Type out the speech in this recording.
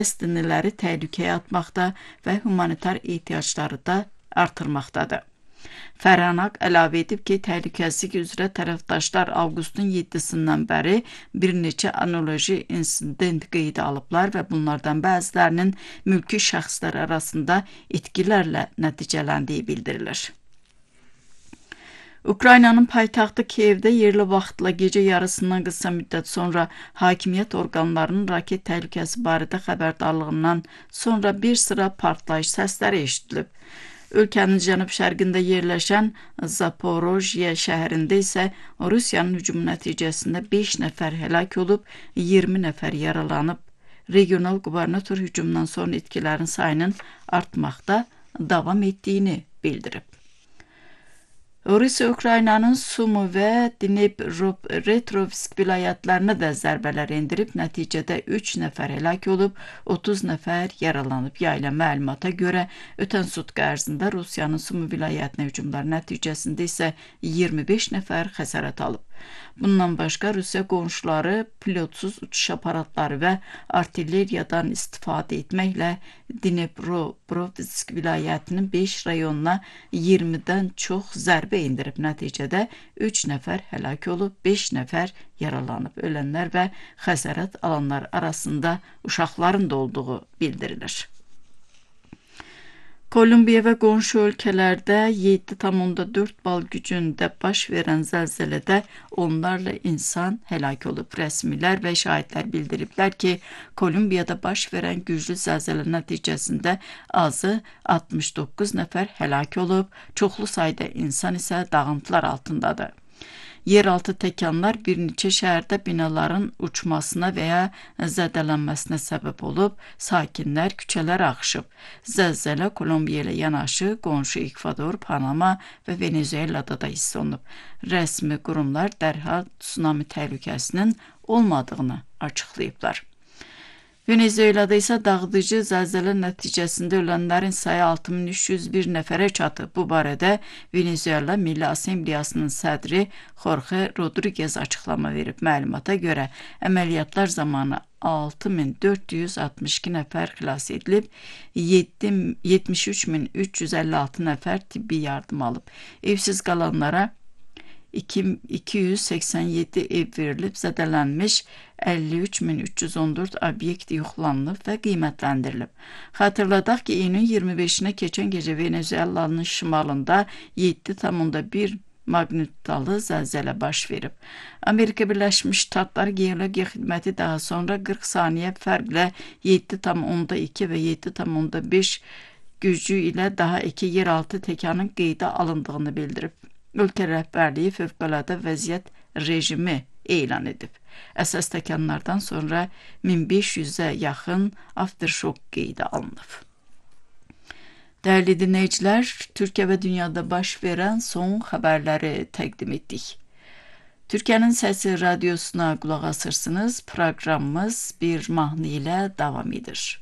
Palestinliləri təhlükəyə atmaqda və humanitar ehtiyacları da artırmaqdadır. Fərhanak əlavə edib ki, təhlükəsizlik üzrə tərəfdaşlar avqustun 7-sindən bəri bir neçə analoji insident qeydə alıblar və bunlardan bəzilərinin mülki şəxslər arasında itkilərlə nəticələndiyi bildirilir. Ukraynanın paytaxtı Kiyevdə yerli vaxtla gecə yarısından qısa müddət sonra hakimiyyət orqanlarının raket təhlükəsi barədə xəbərdarlığından sonra bir sıra partlayış səsləri eşidilib. Ölkənin cənub-şərqində yerləşən Zaporojye şəhərində isə Rusiyanın hücumu nəticəsində 5 nəfər həlak olub, 20 nəfər yaralanıb. Regional qubernator hücumdan sonra itkilərin sayının artmaqda davam etdiyini bildirib. Rusiya Ukraynanın Sumu və Dnepropetrovsk vilayətlərinə də zərbələr endirib, nəticədə 3 nəfər həlak olub, 30 nəfər yaralanıb. Yayılan məlumata görə, ötən sutqa ərzində Rusiyanın Sumu vilayətinə hücumlar nəticəsində isə 25 nəfər xəsarət alıb. Bundan başqa Rusiya qonşuları pilotsuz uçuş aparatları və artilleriyadan istifadə etməklə Dnepropetrovsk vilayətinin 5 rayonuna 20-dən çox zərbə indirib. Nəticədə 3 nəfər həlak olub, 5 nəfər yaralanıb. Ölənlər və xəsarət alanlar arasında uşaqların da olduğu bildirilir. Kolumbiya və qonşu ölkələrdə 7,4 bal gücündə baş verən zəlzələdə onlarla insan həlak olub. Rəsmilər və şahidlər bildiriblər ki, Kolumbiyada baş verən güclü zəlzələ nəticəsində azı 69 nəfər həlak olub, çoxlu sayda insan isə dağıntılar altındadır. Yeraltı təkanlar bir neçə şəhərdə binaların uçmasına və ya zədələnməsinə səbəb olub, sakinlər küçələrə axışıb. Zəlzələ Kolumbiya ilə yanaşı qonşu Ekvador, Panama və Venezuelada da hiss olunub. Rəsmi qurumlar dərhal tsunami təhlükəsinin olmadığını açıqlayıblar. Venezuelada isə dağıdıcı zəlzələ nəticəsində ölənlərin sayı 6301 nəfərə çatıb. Bu barədə Venezuela Milli Assambleyasının sədri Jorge Rodriguez açıqlama verib. Məlumata görə əməliyyatlar zamanı 6462 nəfər xilas edilib, 73356 nəfər tibbi yardım alıb. Evsiz qalanlara 287 ev verilib, zədələnmiş 53314 obyekt yoxlanılıb və qiymətləndirilib. Xatırladaq ki, iyunun 25-nə keçən gecə Venezuelanın şimalında 7,1 maqnitdalı zəlzələ baş verib. Amerika Birləşmiş Ştatları Geologiya Xidməti daha sonra 40 saniyə fərqlə 7,2 və 7,5 gücü ilə daha 2 yeraltı təkanın qeydə alındığını bildirib. Ölkə rəhbərliyi fövqəladə vəziyyət rejimi elan edib. Əsas təkanlardan sonra 1500-ə yaxın afterşok qeydə alınıb. Dəyərli dinləyicilər, Türkiyə və dünyada baş verən son xəbərləri təqdim etdik. Türkiyənin Səsi Radiosuna qulaq asırsınız. Proqramımız bir mahnı ilə davam edir.